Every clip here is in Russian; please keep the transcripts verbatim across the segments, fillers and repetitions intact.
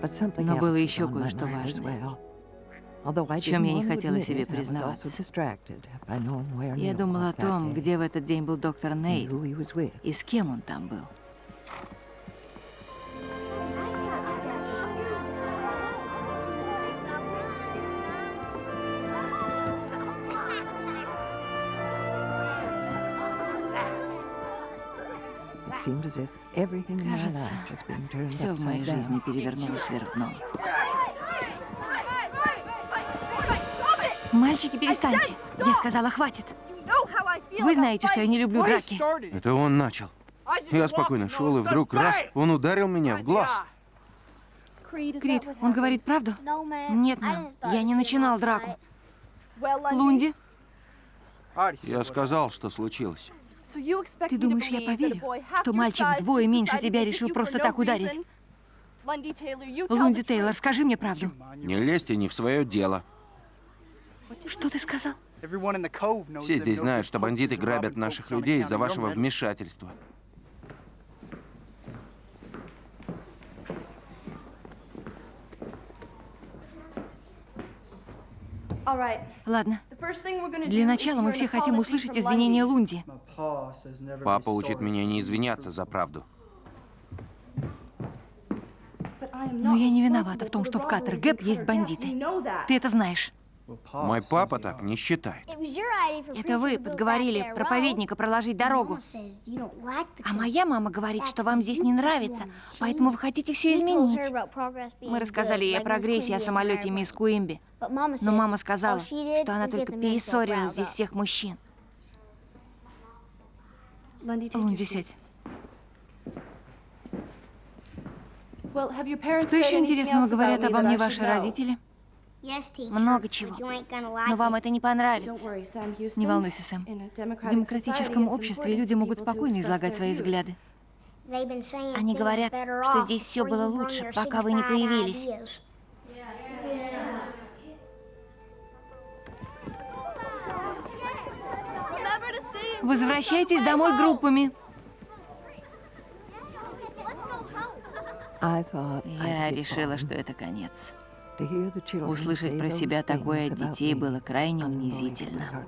Но было еще кое-что важное, в чем я не хотела себе признаваться. Я думала о том, где в этот день был доктор Нейл и с кем он там был. Кажется, все в моей жизни перевернулось вверх дном. Мальчики, перестаньте! Я сказала, хватит! Вы знаете, что я не люблю драки. Это он начал. Я спокойно шел, и вдруг раз, он ударил меня в глаз. Крид, он говорит правду? Нет, мэм, я не начинал драку. Лунди? Я сказал, что случилось. Ты думаешь, я поверю, что мальчик вдвое меньше тебя решил просто так ударить? Лунди Тейлор, скажи мне правду. Не лезьте не в свое дело. Что ты сказал? Все здесь знают, что бандиты грабят наших людей из-за вашего вмешательства. Ладно. Для начала мы все хотим услышать извинения Лунди. Папа учит меня не извиняться за правду. Но я не виновата в том, что в Каттер Гэп есть бандиты. Ты это знаешь. Мой папа так не считает. Это вы подговорили проповедника проложить дорогу. А моя мама говорит, что вам здесь не нравится, поэтому вы хотите все изменить. Мы рассказали ей о прогрессе, о самолете мисс Куимби. Но мама сказала, что она только перессорила здесь всех мужчин. Лунди, сядь. Что еще интересного говорят обо мне ваши родители? Много чего. Но вам это не понравится. Не волнуйся, Сэм. В демократическом обществе люди могут спокойно излагать свои взгляды. Они говорят, что здесь все было лучше, пока вы не появились. Возвращайтесь домой группами. Я решила, что это конец. Услышать про себя такое от детей было крайне унизительно.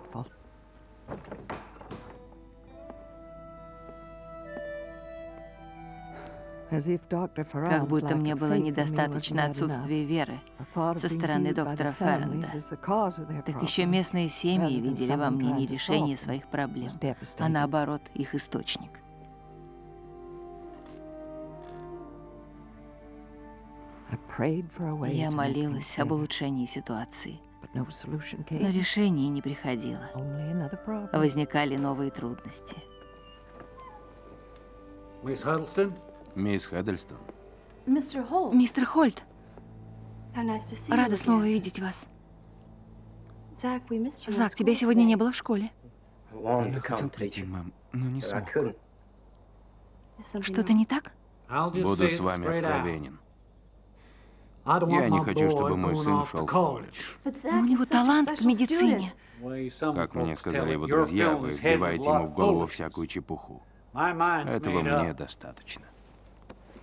Как будто мне было недостаточно отсутствия веры со стороны доктора Ферренда. Так еще местные семьи видели во мне не решение своих проблем, а наоборот, их источник. Я молилась об улучшении ситуации, но решение не приходило. Возникали новые трудности. Мисс Хаддлстон? Мисс Хаддлстон. Мистер Хольт, рада снова видеть вас. Зак, тебя сегодня не было в школе. Я хотел прийти, мам, но не смог. Что-то не так? Буду с вами откровенен. Я не хочу, чтобы мой сын шел в колледж. Но у него талант к медицине. Как мне сказали его друзья, вы вбиваете ему в голову всякую чепуху. Этого мне достаточно.